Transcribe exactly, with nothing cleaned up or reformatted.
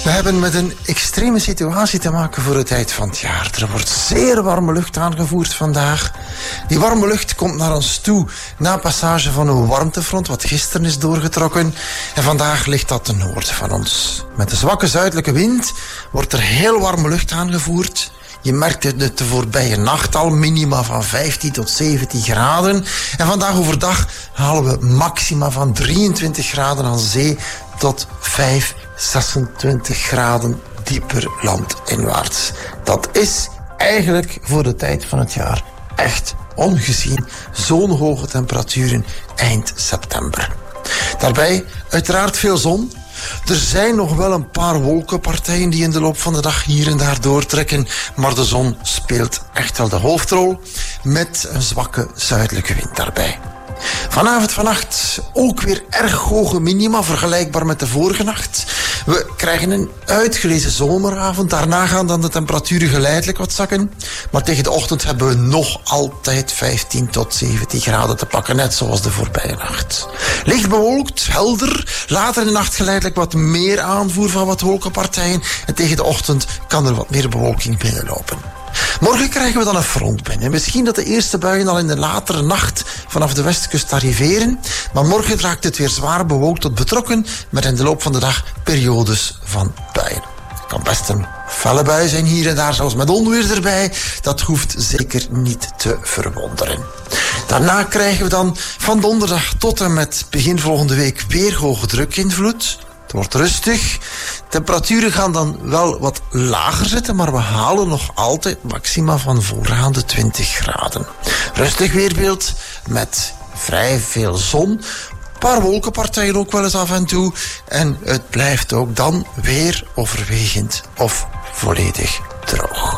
We hebben met een extreme situatie te maken voor de tijd van het jaar. Er wordt zeer warme lucht aangevoerd vandaag. Die warme lucht komt naar ons toe na passage van een warmtefront wat gisteren is doorgetrokken. En vandaag ligt dat ten noorden van ons. Met de zwakke zuidelijke wind wordt er heel warme lucht aangevoerd. Je merkt het de voorbije nacht al, minima van vijftien tot zeventien graden. En vandaag overdag halen we maxima van drieëntwintig graden aan zee tot vijf, zesentwintig graden dieper landinwaarts. Dat is eigenlijk voor de tijd van het jaar echt ongezien. Zo'n hoge temperaturen eind september. Daarbij uiteraard veel zon. Er zijn nog wel een paar wolkenpartijen die in de loop van de dag hier en daar doortrekken, maar de zon speelt echt wel de hoofdrol met een zwakke zuidelijke wind daarbij. Vanavond, vannacht ook weer erg hoge minima, vergelijkbaar met de vorige nacht. We krijgen een uitgelezen zomeravond. Daarna gaan dan de temperaturen geleidelijk wat zakken. Maar tegen de ochtend hebben we nog altijd vijftien tot zeventien graden te pakken, net zoals de voorbije nacht. Licht bewolkt, helder. Later in de nacht geleidelijk wat meer aanvoer van wat wolkenpartijen. En tegen de ochtend kan er wat meer bewolking binnenlopen. Morgen krijgen we dan een front binnen. Misschien dat de eerste buien al in de latere nacht vanaf de westkust arriveren. Maar morgen raakt het weer zwaar bewolkt tot betrokken, met in de loop van de dag periodes van buien. Het kan best een felle bui zijn hier en daar, zelfs met onweer erbij. Dat hoeft zeker niet te verwonderen. Daarna krijgen we dan van donderdag tot en met begin volgende week weer hoge drukinvloed. Het wordt rustig. Temperaturen gaan dan wel wat lager zitten, maar we halen nog altijd maxima van voorgaande twintig graden. Rustig weerbeeld met vrij veel zon. Een paar wolkenpartijen ook wel eens af en toe. En het blijft ook dan weer overwegend of volledig droog.